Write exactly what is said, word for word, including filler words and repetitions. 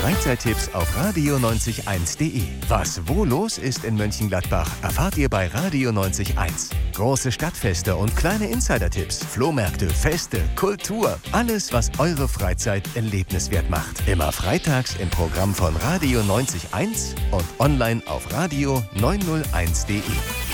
Freizeittipps auf radio neunzig eins punkt de. Was wo los ist in Mönchengladbach, erfahrt ihr bei Radio neunzig eins. Große Stadtfeste und kleine Insider-Tipps, Flohmärkte, Feste, Kultur. Alles, was eure Freizeit erlebniswert macht. Immer freitags im Programm von Radio neunzig eins und online auf radio neunhunderteins punkt de.